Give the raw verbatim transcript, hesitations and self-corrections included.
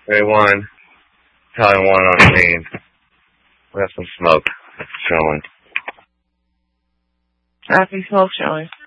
Day one. Italian one on Main. We have some smoke showing. Happy smoke showing.